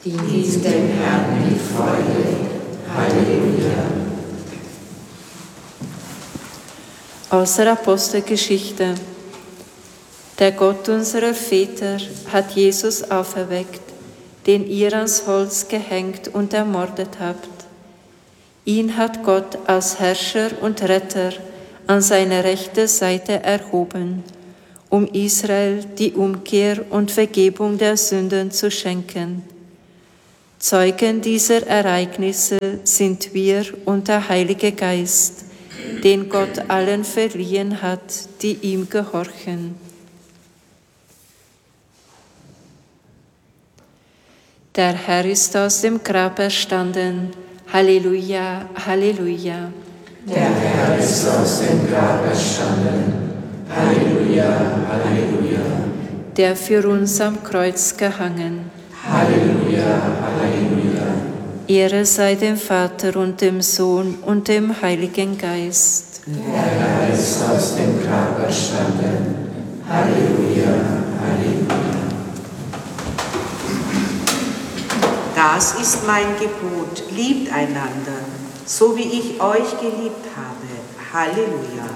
Dient dem Herrn mit Freude. Halleluja. Aus der Apostelgeschichte. Der Gott unserer Väter hat Jesus auferweckt, den ihr ans Holz gehängt und ermordet habt. Ihn hat Gott als Herrscher und Retter an seine rechte Seite erhoben, um Israel die Umkehr und Vergebung der Sünden zu schenken. Zeugen dieser Ereignisse sind wir und der Heilige Geist, den Gott allen verliehen hat, die ihm gehorchen. Der Herr ist aus dem Grab erstanden. Halleluja, Halleluja. Der Herr ist aus dem Grab erstanden. Halleluja, Halleluja. Der für uns am Kreuz gehangen. Halleluja, Halleluja. Ehre sei dem Vater und dem Sohn und dem Heiligen Geist. Der Herr ist aus dem Grab erstanden. Halleluja, Halleluja. Das ist mein Gebot, liebt einander, so wie ich euch geliebt habe. Halleluja.